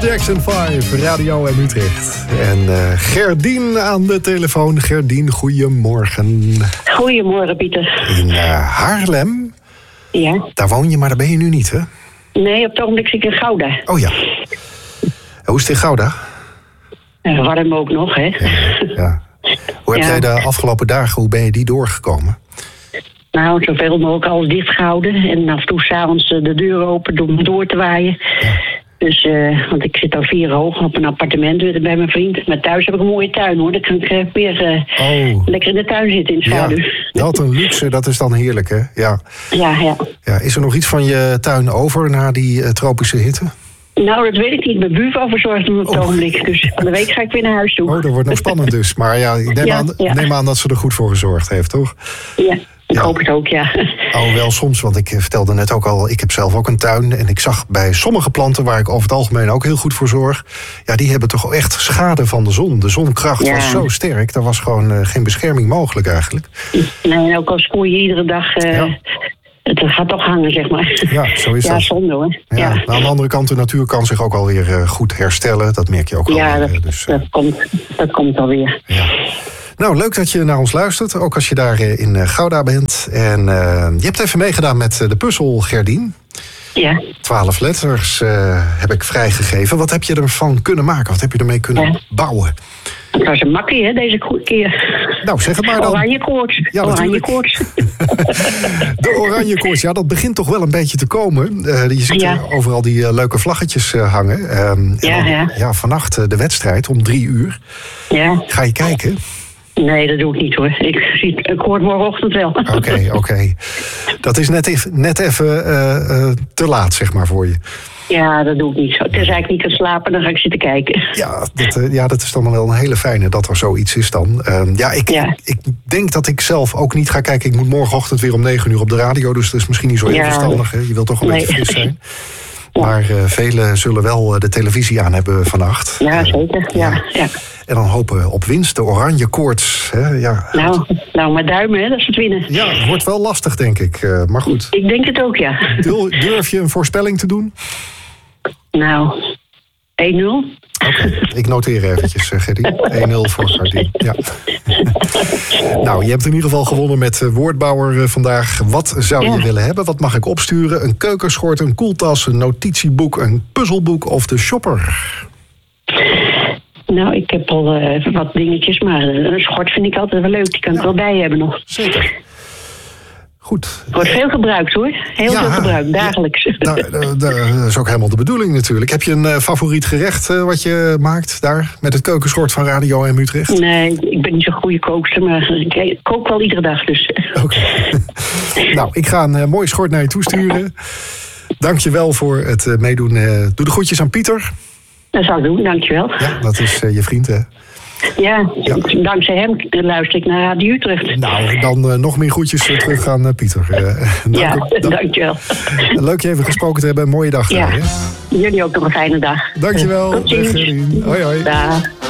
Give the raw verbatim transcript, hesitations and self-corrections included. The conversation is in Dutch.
Jackson vijf, Radio M Utrecht. En uh, Gerdien aan de telefoon. Gerdien, goedemorgen. Goedemorgen, Pieter. In uh, Haarlem? Ja. Daar woon je, maar daar ben je nu niet, hè? Nee, op het ogenblik zit ik in Gouda. Oh ja. Hoe is het in Gouda? Uh, warm ook nog, hè? Ja. ja. Hoe heb ja. jij de afgelopen dagen, hoe ben je die doorgekomen? Nou, zoveel mogelijk alles dichtgehouden. En af en toe s'avonds de deur open om door te waaien. Ja. Dus, uh, want ik zit al vier hoog op een appartement bij mijn vriend. Maar thuis heb ik een mooie tuin, hoor. Dan kan ik uh, weer uh, oh. lekker in de tuin zitten in de schaduw. Ja, dat een luxe, dat is dan heerlijk, hè? Ja. Ja, ja. ja. Is er nog iets van je tuin over na die uh, tropische hitte? Nou, dat weet ik niet. Mijn buurvrouw verzorgt hem op het oh. ogenblik. Dus van de week ga ik weer naar huis toe. Oh, dat wordt nog spannend dus. Maar ja, ik neem, ja, aan, ja. neem aan dat ze er goed voor gezorgd heeft, toch? Ja. Ik ja. hoop het ook, ja. Oh, wel soms, want ik vertelde net ook al, ik heb zelf ook een tuin. En ik zag bij sommige planten, waar ik over het algemeen ook heel goed voor zorg, ja, die hebben toch echt schade van de zon. De zonkracht ja. was zo sterk, daar was gewoon uh, geen bescherming mogelijk eigenlijk. Nee, ook al spoel je iedere dag, uh, ja. het gaat toch hangen, zeg maar. Ja, zo is ja, dat. Zonde, hoor. Ja. Ja. Nou, aan de andere kant, de natuur kan zich ook alweer uh, goed herstellen. Dat merk je ook ja, alweer. Ja, dat, dus, uh, dat, komt, dat komt alweer. Ja. Nou, leuk dat je naar ons luistert, ook als je daar in Gouda bent. En uh, je hebt even meegedaan met de puzzel, Gerdien. Ja. Twaalf letters uh, heb ik vrijgegeven. Wat heb je ervan kunnen maken? Wat heb je ermee kunnen ja. bouwen? Het was een makkie, hè, deze keer. Nou, zeg het maar dan. Oranje koorts. Ja, oranje koorts. De oranje koorts, ja, dat begint toch wel een beetje te komen. Uh, je ziet ja. overal die uh, leuke vlaggetjes uh, hangen. Um, ja, dan, ja. ja, vannacht uh, de wedstrijd om drie uur. Ja. Ga je kijken? Nee, dat doe ik niet, hoor. Ik, zie, ik hoor het morgenochtend wel. Oké, okay, oké. Okay. Dat is net even, net even uh, uh, te laat, zeg maar, voor je. Ja, dat doe ik niet zo. Tenzij ik niet kan slapen, dan ga ik zitten kijken. Ja, dat, uh, ja, dat is dan wel een hele fijne dat er zoiets is dan. Uh, ja, ik, ja, ik denk dat ik zelf ook niet ga kijken. Ik moet morgenochtend weer om negen uur op de radio, dus dat is misschien niet zo heel ja, verstandig. Hè? Je wilt toch een nee. beetje fris zijn. Ja. Maar uh, velen zullen wel de televisie aan hebben vannacht. Ja, zeker. Ja, ja. ja. En dan hopen we op winst, de oranje koorts. Hè? Ja. Nou, nou, maar duimen, hè, dat is het winnen. Ja, het wordt wel lastig, denk ik. Uh, maar goed. Ik denk het ook, ja. Durf je een voorspelling te doen? Nou, één nul. Oké, okay. Ik noteer eventjes, Gerdy. één nul voor Gerdy. Ja. Nou, je hebt in ieder geval gewonnen met Woordbouwer vandaag. Wat zou je ja. willen hebben? Wat mag ik opsturen? Een keukenschort, een koeltas, een notitieboek, een puzzelboek of de shopper? Nou, ik heb al uh, wat dingetjes, maar een schort vind ik altijd wel leuk. Die kan ik ja. wel bij hebben nog. Zeker. Goed. Wordt veel gebruikt, hoor. Heel ja, veel gebruikt, dagelijks. Ja, nou, dat is ook helemaal de bedoeling natuurlijk. Heb je een uh, favoriet gerecht uh, wat je maakt daar? Met het keukenschort van Radio M Utrecht? Nee, ik ben niet zo'n goede kookster, maar ik kook wel iedere dag dus. Oké. Okay. Nou, ik ga een uh, mooi schort naar je toesturen. Dank je wel voor het uh, meedoen. Uh, doe de groetjes aan Pieter. Dat zal ik doen, dankjewel. Ja, dat is uh, je vriend, hè? Ja, ja, dankzij hem luister ik naar Radio Utrecht. Nou, dan uh, nog meer groetjes uh, terug aan uh, Pieter. Uh, dank, ja, dank, dankjewel. Leuk je even gesproken te hebben. Mooie dag. Ja, daar, hè? Jullie ook nog een fijne dag. Dankjewel. Tot ziens. Hoi, hoi. Dag.